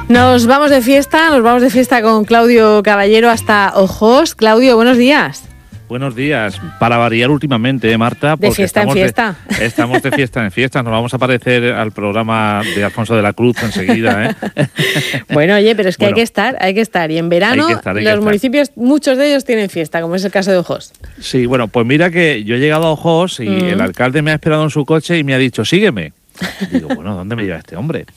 Nos vamos de fiesta con Claudio Caballero hasta Ojos. Claudio, buenos días. Buenos días. Para variar últimamente, Marta, porque de fiesta en fiesta. Estamos de fiesta en fiesta. Nos vamos a parecer al programa de Alfonso de la Cruz enseguida, ¿eh? Bueno, oye, pero es que hay que estar. Y en verano los municipios, muchos de ellos tienen fiesta, como es el caso de Ojos. Sí, bueno, pues mira que yo he llegado a Ojos y el alcalde me ha esperado en su coche y me ha dicho, sígueme. Digo, bueno, ¿dónde me lleva este hombre?